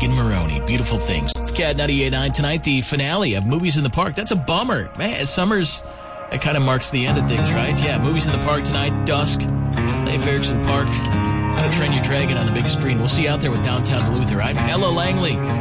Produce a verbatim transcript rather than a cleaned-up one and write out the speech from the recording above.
Megan Maroney. Beautiful Things. It's Cat ninety-eight point nine tonight, the finale of Movies in the Park. That's a bummer. Man, summer's, that kind of marks the end of things, right? Yeah, Movies in the Park tonight, dusk, Leif Erikson Park. How to Train Your Dragon on the big screen. We'll see you out there with Downtown Duluth. I'm Ella Langley.